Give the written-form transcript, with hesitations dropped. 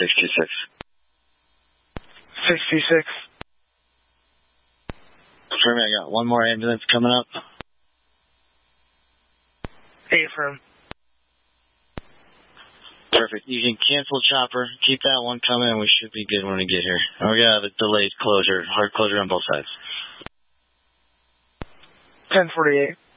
626. 626. Affirm, I got one more ambulance coming up. Affirm. Perfect. You can cancel chopper. Keep that one coming, and we should be good when we get here. And we're going to have a delayed closure, hard closure on both sides. 1048.